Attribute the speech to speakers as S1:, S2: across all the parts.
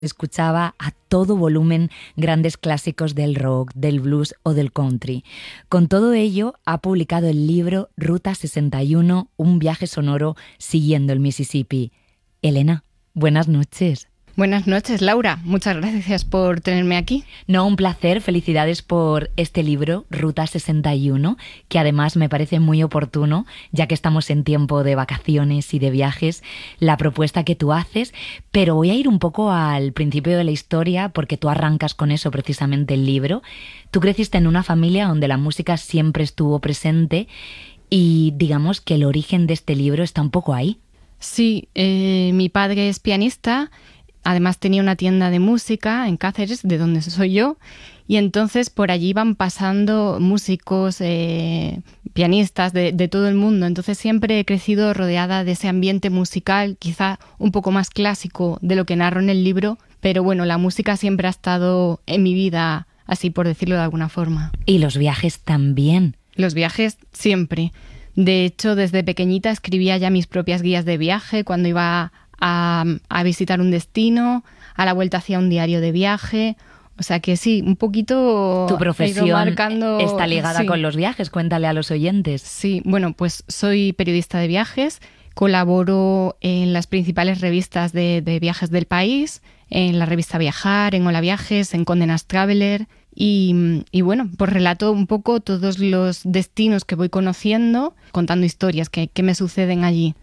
S1: Escuchaba a todo volumen grandes clásicos del rock, del blues o del country. Con todo ello, ha publicado el libro Ruta 61, un viaje sonoro siguiendo el Mississippi. Elena, buenas noches.
S2: Buenas noches, Laura. Muchas gracias por tenerme aquí.
S1: No, un placer. Felicidades por este libro, Ruta 61, que además me parece muy oportuno, ya que estamos en tiempo de vacaciones y de viajes, la propuesta que tú haces. Pero voy a ir un poco al principio de la historia, porque tú arrancas con eso precisamente el libro. Tú creciste en una familia donde la música siempre estuvo presente y digamos que el origen de este libro está un poco ahí.
S2: Sí, mi padre es pianista. Además tenía una tienda de música en Cáceres, de donde soy yo, y entonces por allí iban pasando músicos, pianistas de todo el mundo. Entonces siempre he crecido rodeada de ese ambiente musical, quizá un poco más clásico de lo que narro en el libro, pero bueno, la música siempre ha estado en mi vida, así por decirlo de alguna forma.
S1: Y los viajes también.
S2: Los viajes siempre. De hecho, desde pequeñita escribía ya mis propias guías de viaje cuando iba a visitar un destino, a la vuelta hacía un diario de viaje. O sea que sí, un poquito...
S1: Tu profesión está ligada
S2: sí.
S1: Con los viajes, cuéntale a los oyentes.
S2: Sí, bueno, pues soy periodista de viajes, colaboro en las principales revistas de viajes del país, en la revista Viajar, en Hola Viajes, en Condé Nast Traveler y bueno, pues relato un poco todos los destinos que voy conociendo, contando historias que me suceden allí.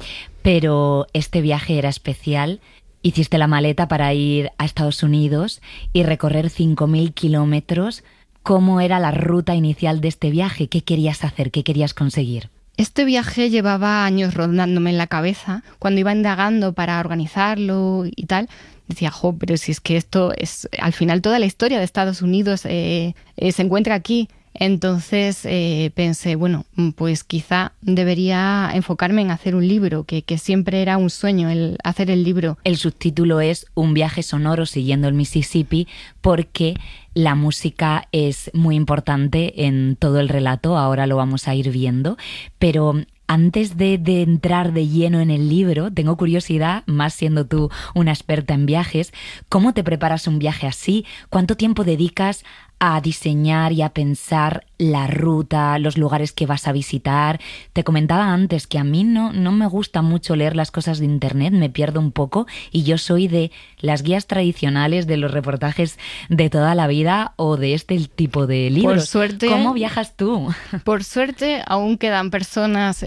S1: Pero este viaje era especial. Hiciste la maleta para ir a Estados Unidos y recorrer 5.000 kilómetros. ¿Cómo era la ruta inicial de este viaje? ¿Qué querías hacer? ¿Qué querías conseguir?
S2: Este viaje llevaba años rondándome en la cabeza. Cuando iba indagando para organizarlo y tal, decía, pero si es que esto es... Al final toda la historia de Estados Unidos se encuentra aquí. Entonces pensé, bueno, pues quizá debería enfocarme en hacer un libro, que siempre era un sueño el hacer el libro.
S1: El subtítulo es Un viaje sonoro siguiendo el Mississippi, porque la música es muy importante en todo el relato, ahora lo vamos a ir viendo, pero... Antes de entrar de lleno en el libro, tengo curiosidad, más siendo tú una experta en viajes, ¿cómo te preparas un viaje así? ¿Cuánto tiempo dedicas a diseñar y a pensar la ruta, los lugares que vas a visitar? Te comentaba antes que a mí no me gusta mucho leer las cosas de internet, me pierdo un poco y yo soy de las guías tradicionales, de los reportajes de toda la vida o de este tipo de libros.
S2: Por suerte,
S1: ¿cómo viajas tú?
S2: Por suerte aún quedan personas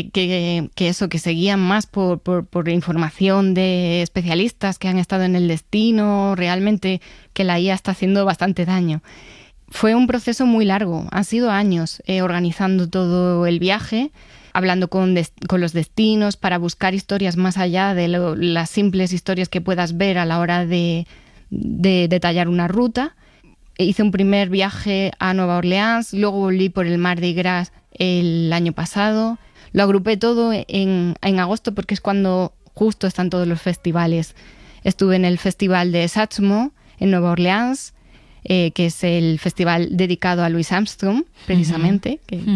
S2: que se guían más por información de especialistas que han estado en el destino, realmente que la IA está haciendo bastante daño. Fue un proceso muy largo, han sido años organizando todo el viaje, hablando con los destinos para buscar historias más allá de las simples historias que puedas ver a la hora de detallar una ruta. Hice un primer viaje a Nueva Orleans, luego volví por el Mardi Gras el año pasado. Lo agrupé todo en agosto porque es cuando justo están todos los festivales. Estuve en el festival de Satchmo en Nueva Orleans, que es el festival dedicado a Louis Armstrong, precisamente.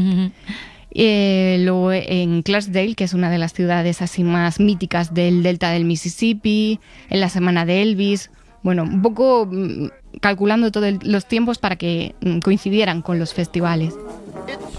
S2: Luego en Clarksdale, que es una de las ciudades así más míticas del delta del Mississippi, en la semana de Elvis. Bueno, un poco calculando todos los tiempos para que coincidieran con los festivales.